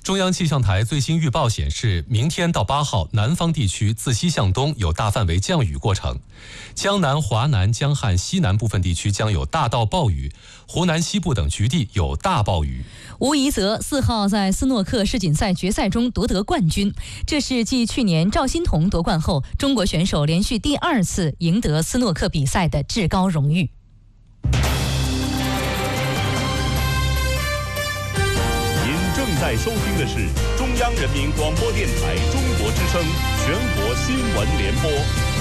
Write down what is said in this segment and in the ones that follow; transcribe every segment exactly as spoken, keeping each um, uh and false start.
中央气象台最新预报显示，明天到八号，南方地区自西向东有大范围降雨过程，江南、华南、江汉西南部分地区将有大到暴雨，湖南西部等局地有大暴雨。 吴怡泽四号在斯诺克世锦赛决赛中夺得冠军，这是继去年赵欣彤夺冠后，中国选手连续第二次赢得斯诺克比赛的至高荣誉。 正在收听的是中央人民广播电台中国之声全国新闻联播。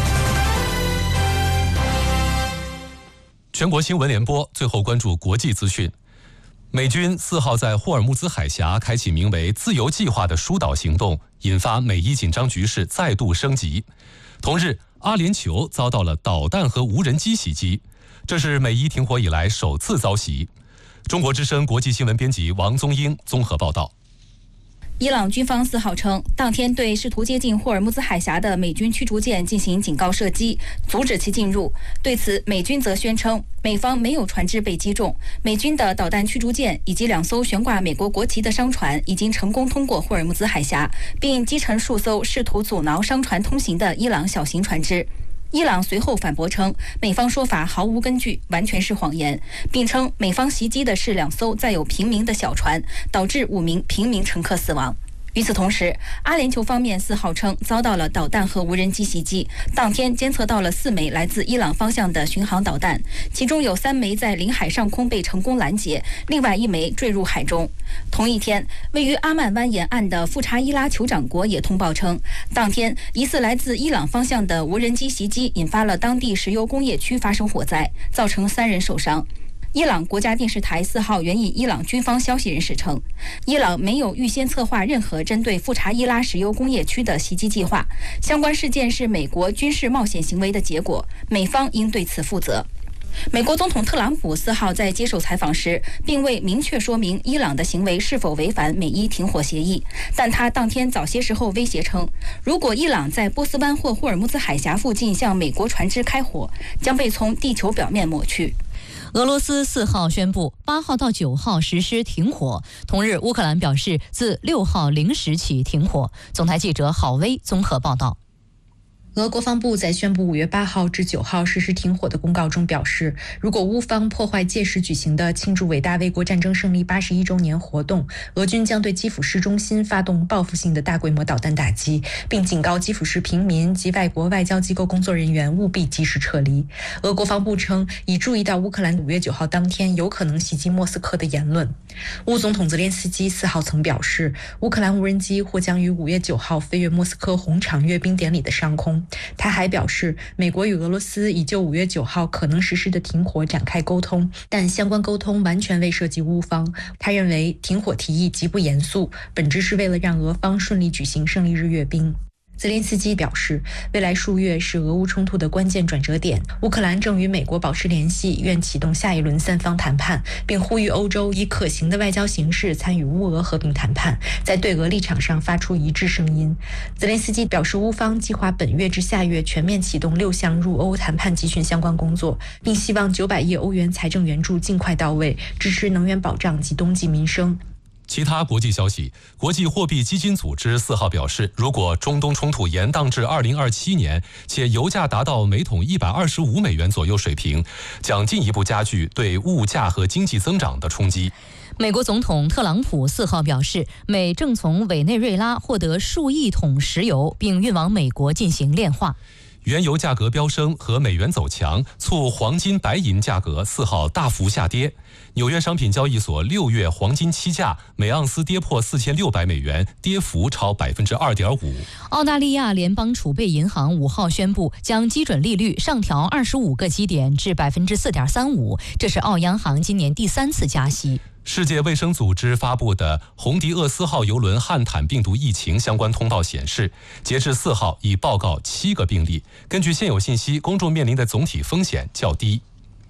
全国新闻联播，最后关注国际资讯。美军四号在霍尔木兹海峡开启名为“自由计划”的疏导行动，引发美伊紧张局势再度升级。同日，阿联酋遭到了导弹和无人机袭击，这是美伊停火以来首次遭袭。中国之声国际新闻编辑王宗英综合报道。 伊朗军方四号称，当天对试图接近霍尔木兹海峡的美军驱逐舰进行警告射击，阻止其进入。对此，美军则宣称，美方没有船只被击中，美军的导弹驱逐舰以及两艘悬挂美国国旗的商船已经成功通过霍尔木兹海峡，并击沉数艘试图阻挠商船通行的伊朗小型船只。伊朗随后反驳称，美方说法毫无根据，完全是谎言，并称美方袭击的是两艘载有平民的小船，导致五名平民乘客死亡。与此同时，阿联酋方面四号称遭到了导弹和无人机袭击，当天监测到了四枚来自伊朗方向的巡航导弹，其中有三枚在领海上空被成功拦截，另外一枚坠入海中。同一天，位于阿曼湾沿岸的富查伊拉酋长国也通报称，当天疑似来自伊朗方向的无人机袭击引发了当地石油工业区发生火灾，造成三人受伤。伊朗国家电视台四号援引伊朗军方消息人士称，伊朗没有预先策划任何针对富查伊拉石油工业区的袭击计划，相关事件是美国军事冒险行为的结果，美方应对此负责。美国总统特朗普四号在接受采访时，并未明确说明伊朗的行为是否违反美伊停火协议，但他当天早些时候威胁称，如果伊朗在波斯湾或霍尔木兹海峡附近向美国船只开火，将被从地球表面抹去。 俄罗斯四号宣布，八号到九号实施停火。同日，乌克兰表示自六号零时起停火。总台记者郝威综合报道。 俄国防部在宣布五月八号至九号实施停火的公告中表示，如果乌方破坏届时举行的庆祝伟大卫国战争胜利八十一周年活动，俄军将对基辅市中心发动报复性的大规模导弹打击，并警告基辅市平民及外国外交机构工作人员务必及时撤离。俄国防部称，已注意到乌克兰五月九号当天有可能袭击莫斯科的言论。乌总统泽连斯基四号曾表示，乌克兰无人机或将于五月九号飞越莫斯科红场阅兵典礼的上空。他还表示，美国与俄罗斯已就五月九号可能实施的停火展开沟通，但相关沟通完全未涉及乌方。他认为停火提议极不严肃，本质是为了让俄方顺利举行胜利日阅兵。泽连斯基表示，未来数月是俄乌冲突的关键转折点，乌克兰正与美国保持联系，愿启动下一轮三方谈判，并呼吁欧洲以可行的外交形式参与乌俄和平谈判，在对俄立场上发出一致声音。泽连斯基表示，乌方计划本月至下月全面启动六项入欧谈判集群相关工作，并希望九百亿欧元财政援助尽快到位，支持能源保障及冬季民生。 其他国际消息，国际货币基金组织四号表示，如果中东冲突延宕至二零二七年，且油价达到每桶一百二十五美元左右水平，将进一步加剧对物价和经济增长的冲击。 美国总统特朗普四号表示，美正从委内瑞拉获得数亿桶石油，并运往美国进行炼化。 原油价格飙升和美元走强，促黄金、白银价格四号大幅下跌。纽约商品交易所六月黄金期价每盎司跌破四千六百美元，跌幅超百分之二点五。 澳大利亚联邦储备银行五号宣布，将基准利率上调二十五个基点至百分之四点三五，这是澳央行今年第三次加息。 世界卫生组织发布的红迪厄斯号邮轮汉坦病毒疫情相关通报显示，截至四号已报告七个病例。根据现有信息，公众面临的总体风险较低。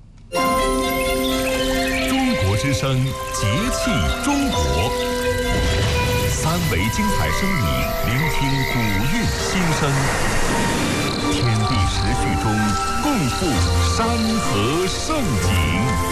中国之声，节气中国，三维精彩声影，聆听古韵心声，天地时序中共赴山河盛景。